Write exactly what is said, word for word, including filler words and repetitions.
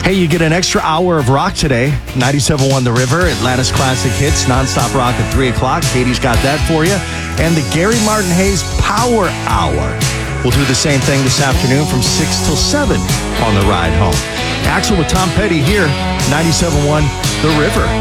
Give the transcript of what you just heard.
Hey, you get an extra hour of rock today. ninety-seven point one The River, Atlanta's Classic Hits, nonstop rock at three o'clock. Katie's got that for you. And the Gary Martin Hayes Power Hour. We'll do the same thing this afternoon from six till seven on the ride home. Axel with Tom Petty here, ninety-seven point one The River.